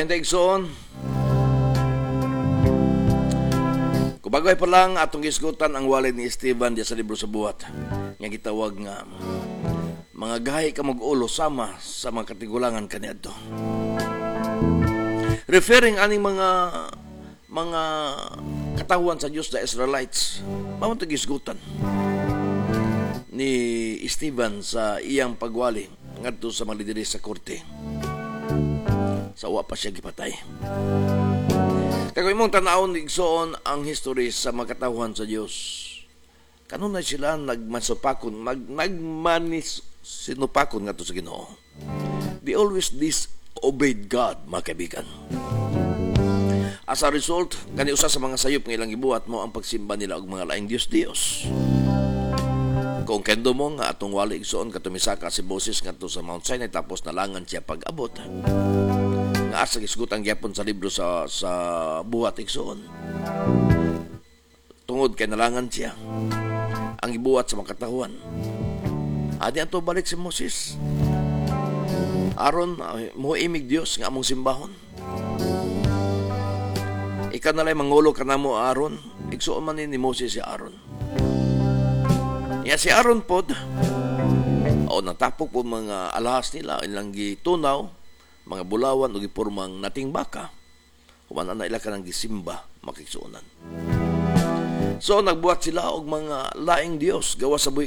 Lain taigsoon. Kubagay pa lang atong gisgutan ang walid ni Esteban diya sa libro sa buhat. Nga gitawag nga mga gahi ka mag-ulo sama sa mga katigulangan kaniadto. Referring aning mga katawan sa Dios na Israelites. Mao to gisgutan ni Esteban sa iyang pagwali ngadto sa mga lideri sa korte. Sa wa pa siya gipatay. Kaya imong tanawon igsoon ang history sa mga katawhan sa Dios. Kanunay sila nagmansupakon, sinupakon ngadto sa Ginoo. They always disobeyed God, mga kaibigan. As a result, kani usa sa mga sayop nga ilang gibuhat mo ang pagsimba nila og mga laing Dios. Kung kendo mo nga atong wali igsoon katumisaka si Moses ngadto sa Mount Sinai tapos nalangan siya pag-abot. Nga asa gisgutang gyapon sa libro sa buhat igsoon. Tungod kay nalangan siya ang ibuhat sa mga katahuan. Adi ato balik si Moses. Aron mo imig Dios nga among simbahon. Ikaw na lang mangulo ka na mo Aaron. Igsuon man ni Moses si Aaron. Ya si Aaron pod natapok po mga alahas nila ilang gitunaw, mga bulawan o gipurmang nating baka. Humana na ila ka ng gisimba makigsuonan. So nagbuhat sila og mga laing Dios gawa sa